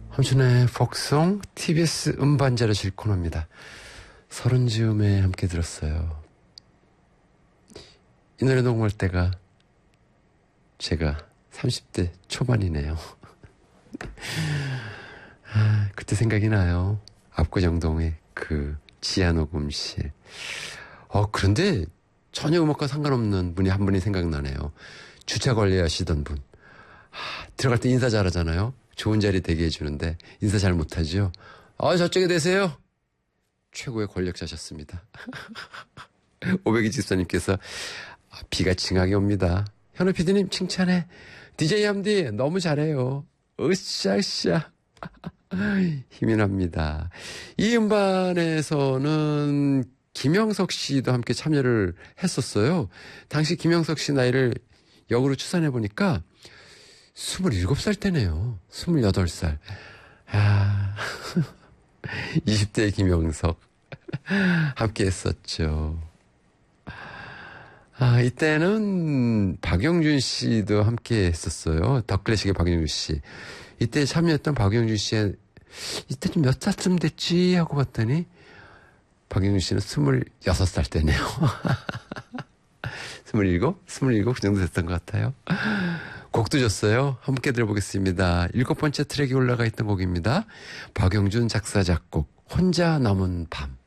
함춘의 복송 TBS 음반자를 실 코너입니다. 서른 즈음에 함께 들었어요. 이 노래 녹음할 때가 제가 30대 초반이네요. 그때 생각이 나요. 압구정동의 그 지하 녹음실. 그런데 전혀 음악과 상관없는 분이 한 분이 생각나네요. 주차 관리하시던 분. 들어갈 때 인사 잘하잖아요. 좋은 자리 대기 해주는데 인사 잘 못하죠. 저쪽에 되세요. 최고의 권력자셨습니다. 오백이 집사님께서 비가 징하게 옵니다. 현우 PD님 칭찬해. DJ 함디 너무 잘해요. 으쌰으쌰. 힘이 납니다. 이 음반에서는 김영석 씨도 함께 참여를 했었어요. 당시 김영석 씨 나이를 역으로 추산해 보니까 27살 때네요. 28살. 20대 김영석 함께 했었죠. 이때는 박영준 씨도 함께 했었어요. 더 클래식의 박영준 씨. 이때 참여했던 박영준 씨의 이때 좀 몇 살쯤 됐지 하고 봤더니 박영준 씨는 26살 때네요. 27? 그 정도 됐던 것 같아요. 곡도 줬어요. 함께 들어보겠습니다. 7번째 트랙에 올라가 있던 곡입니다. 박영준 작사 작곡 혼자 남은 밤.